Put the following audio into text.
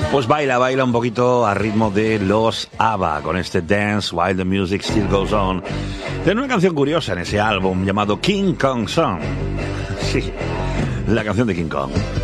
Pues baila un poquito a ritmo de los ABBA con este Dance While the Music Still Goes On. Tiene una canción curiosa en ese álbum llamado King Kong Song. Sí, la canción de King Kong.